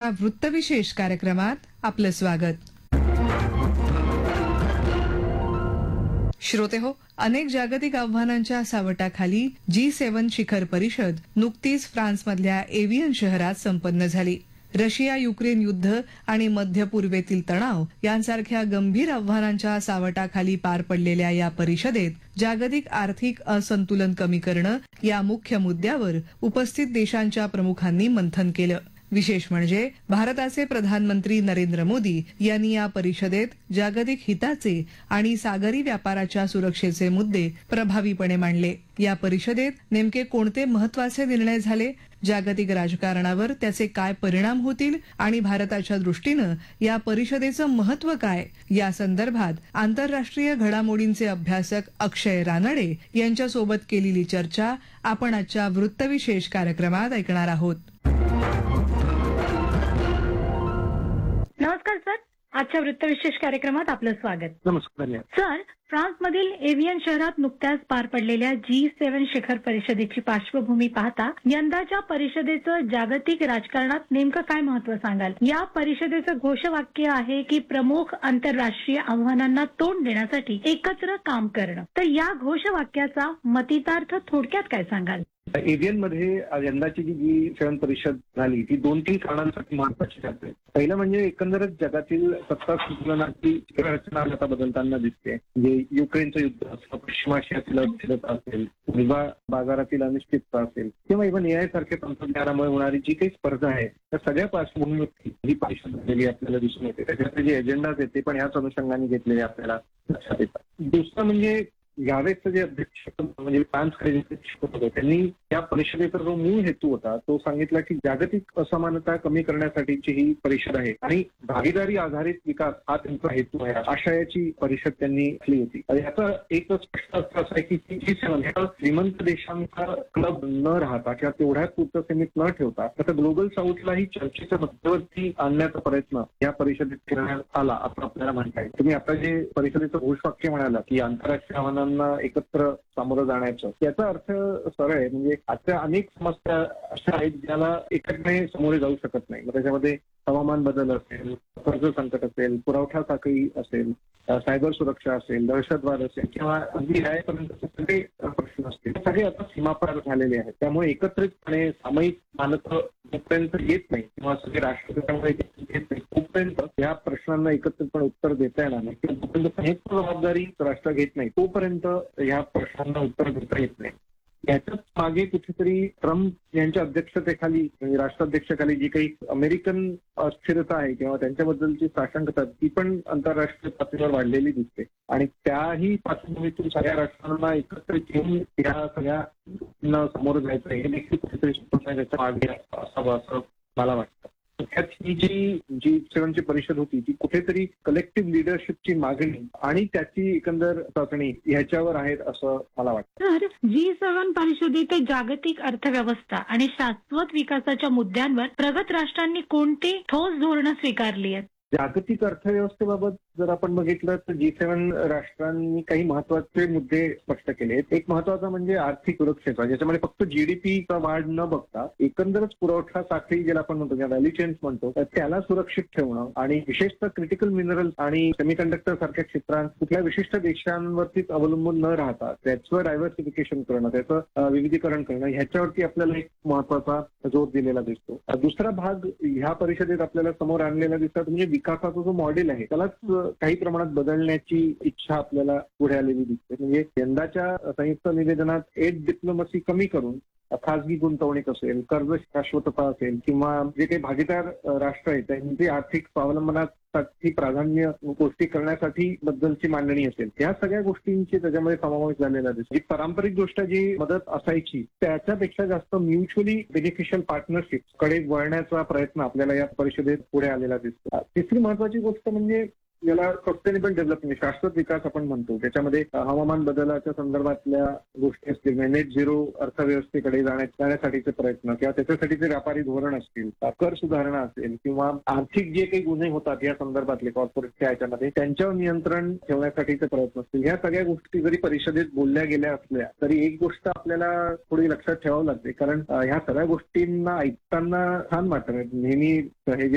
वृत्तविशेष कार्यक्रमात आपलं स्वागत. श्रोतेहो, अनेक जागतिक आव्हानांच्या सावटाखाली G7 शिखर परिषद नुकतीच फ्रान्समधल्या एव्हियन शहरात संपन्न झाली. रशिया युक्रेन युद्ध आणि मध्य पूर्वेतील तणाव यांसारख्या गंभीर आव्हानांच्या सावटाखाली पार पडलेल्या या परिषदेत जागतिक आर्थिक असंतुलन कमी करणं या मुख्य मुद्द्यावर उपस्थित देशांच्या प्रमुखांनी मंथन केलं. विशेष म्हणजे भारताचे प्रधानमंत्री नरेंद्र मोदी यांनी या परिषदेत जागतिक हिताचे आणि सागरी व्यापाराच्या सुरक्षेचे मुद्दे प्रभावीपणे मांडले. या परिषदेत नेमके कोणते महत्वाचे निर्णय झाले, जागतिक राजकारणावर त्याचे काय परिणाम होतील आणि भारताच्या दृष्टीनं या परिषदेचं महत्व काय, या संदर्भात आंतरराष्ट्रीय घडामोडींचे अभ्यासक अक्षय रानडे यांच्यासोबत केलेली चर्चा आपण आजच्या वृत्तविशेष कार्यक्रमात ऐकणार आहोत. नमस्कार सर, आजच्या वृत्तविशेष कार्यक्रमात आपलं स्वागत. नमस्कार सर, फ्रान्समधील एव्हियन शहरात नुकत्याच पार पडलेल्या G7 शिखर परिषदेची पार्श्वभूमी पाहता यंदाच्या परिषदेचं जागतिक राजकारणात नेमकं काय महत्व सांगाल? या परिषदेचं घोषवाक्य आहे की प्रमुख आंतरराष्ट्रीय आव्हानांना तोंड देण्यासाठी एकत्र काम करणं. तर या घोषवाक्याचा मतितार्थ थोडक्यात काय सांगाल? एव्हियन मध्ये यंदाची जी G7 परिषद झाली ती 2-3 कारणांसाठी महत्वाची ठरते. पहिलं म्हणजे एकंदरच जगातील सत्ता संतुलनाची रचना आता बदलताना दिसते. म्हणजे युक्रेनचं युद्ध असेल, पश्चिम आशियातील अस्थिरता असेल, विवा बाजारातील अनिश्चितता असेल किंवा इव्हन AI सारख्या तंत्रज्ञानामुळे होणारी जी काही स्पर्धा आहे त्या सगळ्या पार्श्वभूमीवरती ही परिषद झालेली आपल्याला दिसून येते. त्याच्यातले जे एजेंडाज आहेत ते पण याच अनुषंगाने घेतलेले आपल्याला लक्षात येतात. दुसरं म्हणजे यावेळेचे जे अध्यक्ष म्हणजे फ्रान्सकडे होते त्यांनी या परिषदेचा जो मूळ हेतू होता तो सांगितला की जागतिक असमानता कमी करण्यासाठीची ही परिषद आहे आणि भागीदारी आधारित विकास हा त्यांचा हेतू आहे, आशयाची परिषद त्यांनी केली होती. याचा एक स्पष्ट अर्थ असा आहे की G7 हा श्रीमंत देशांचा क्लब न राहता किंवा तेवढ्याच पुरतं सीमित न ठेवता आता ग्लोबल साऊथलाही चर्चेच्या मध्यवर्ती आणण्याचा प्रयत्न या परिषदेत करण्यात आला असं आपल्याला म्हणता येईल. तुम्ही आता जे परिषदेचं घोषवाक्य म्हणाला की आंतरराष्ट्रीय आव्हानांना एकत्र सामोरं जाण्याचं, याचा अर्थ सरळ आहे. म्हणजे आजच्या अनेक समस्या अशा आहेत ज्याला एकत्रितपणे सामोरे जाऊ शकत नाही. त्याच्यामध्ये हवामान बदल असेल, कर्ज संकट असेल, पुरवठा साखळी असेल, सायबर सुरक्षा असेल, दहशतवाद असेल किंवा अगदी न्यायापर्यंत सगळे प्रश्न असतील, सगळे आता सीमापार झालेले आहेत. त्यामुळे एकत्रितपणे सामायिक मानक जोपर्यंत येत नाही किंवा सगळे राष्ट्रपतींमुळे येत नाही तोपर्यंत या प्रश्नांना एकत्रितपणे उत्तर देता येणार नाही किंवा जोपर्यंत संयुक्त जबाबदारी राष्ट्र घेत नाही तोपर्यंत या प्रश्नांना उत्तर देता येत नाही. याच्याच मागे कुठेतरी ट्रम्प यांच्या अध्यक्षतेखाली म्हणजे राष्ट्राध्यक्षाखाली जी काही अमेरिकन अस्थिरता आहे किंवा त्यांच्याबद्दलची साशंकता ती पण आंतरराष्ट्रीय पातळीवर वाढलेली दिसते आणि त्याही पार्श्वभूमीतून सगळ्या राष्ट्रांना एकत्रित घेऊन या सगळ्या समोर जायचं हे देखील कुठेतरी त्याच्या मागे असावं असं मला वाटतं. ही जी G7 ची परिषद होती ती कुठेतरी कलेक्टिव्ह लिडरशिपची मागणी आणि त्याची एकंदर चाचणी ह्याच्यावर आहेत असं मला वाटतं. तर G7 परिषदेत जागतिक अर्थव्यवस्था आणि शाश्वत विकासाच्या मुद्द्यांवर प्रगत राष्ट्रांनी कोणती ठोस धोरणं स्वीकारली आहेत? जागतिक अर्थव्यवस्थेबाबत जर आपण बघितलं तर G7 राष्ट्रांनी काही महत्वाचे मुद्दे स्पष्ट केले. एक महत्वाचा म्हणजे आर्थिक सुरक्षेचा, ज्याच्यामध्ये फक्त जीडीपीचा वाढ न बघता एकंदरच पुरवठा साखळी ज्याला आपण म्हणतो व्हॅल्यू चेन्स म्हणतो त्याला सुरक्षित ठेवणं आणि विशेषतः क्रिटिकल मिनरल्स आणि सेमीकंडक्टर सारख्या क्षेत्रांत कुठल्या विशिष्ट देशांवरतीच अवलंबून न राहता त्याचं डायव्हर्सिफिकेशन करणं, त्याचं विविधीकरण करणं ह्याच्यावरती आपल्याला एक महत्वाचा जोर दिलेला दिसतो. दुसरा भाग ह्या परिषदेत आपल्याला समोर आणलेला दिसतात म्हणजे विकासाचा जो मॉडेल आहे त्यालाच काही प्रमाणात बदलण्याची इच्छा आपल्याला पुढे आलेली दिसते. म्हणजे यंदाच्या संयुक्त निवेदनात एड डिप्लोमसी कमी करून खासगी गुंतवणूक असेल, कर्ज शाश्वतता असेल किंवा जे काही भागीदार राष्ट्र आहेत त्यांची आर्थिक स्वावलंबनासाठी प्राधान्य गोष्टी करण्यासाठी बद्दलची मांडणी असेल, या सगळ्या गोष्टींची त्याच्यामध्ये समावेश झालेला दिसतो. ही पारंपरिक दृष्ट्या जी मदत असायची त्याच्यापेक्षा जास्त म्युच्युअली बेनिफिशियल पार्टनरशिप कडे वळण्याचा प्रयत्न आपल्याला या परिषदेत पुढे आलेला दिसतो. तिसरी महत्वाची गोष्ट म्हणजे याला सस्टेनेबल डेव्हलपमेंट, शाश्वत विकास आपण म्हणतो, त्याच्यामध्ये हवामान बदलाच्या संदर्भातल्या गोष्टी असतील, नेट झिरो अर्थव्यवस्थेकडे जाण्यासाठीचे प्रयत्न किंवा त्याच्यासाठीचे व्यापारी धोरण असतील, कर सुधारणा असेल किंवा आर्थिक जे काही गुन्हे होतात या संदर्भातले कॉर्पोरेटच्या याच्यामध्ये त्यांच्यावर नियंत्रण ठेवण्यासाठीचे प्रयत्न असतील, ह्या सगळ्या गोष्टी जरी परिषदेत बोलल्या गेल्या असल्या तरी एक गोष्ट आपल्याला थोडी लक्षात ठेवावं लागते. कारण ह्या सगळ्या गोष्टींना ऐकताना छान वाटत. नेहमी हे जे